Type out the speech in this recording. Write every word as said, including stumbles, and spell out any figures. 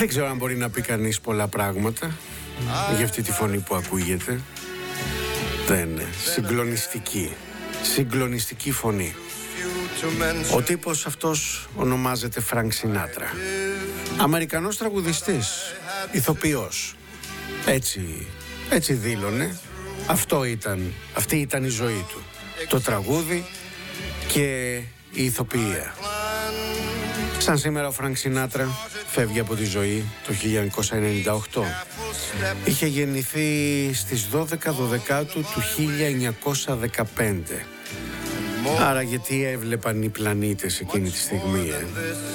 Δεν ξέρω αν μπορεί να πει κανείς πολλά πράγματα για αυτή τη φωνή που ακούγεται. Δεν είναι συγκλονιστική. Συγκλονιστική φωνή. Ο τύπος αυτός ονομάζεται Φρανκ Σινάτρα. Αμερικανός τραγουδιστής, ηθοποιός. Έτσι, έτσι δήλωνε. Αυτό ήταν, αυτή ήταν η ζωή του. Το τραγούδι και η ηθοποιία. Σαν σήμερα ο Φρανκ Σινάτρα φεύγει από τη ζωή το χίλια εννιακόσια ενενήντα οκτώ. Είχε γεννηθεί στις δώδεκα Δωδεκάτου του χίλια εννιακόσια δεκαπέντε. Άρα γιατί έβλεπαν οι πλανήτες εκείνη τη στιγμή, ε?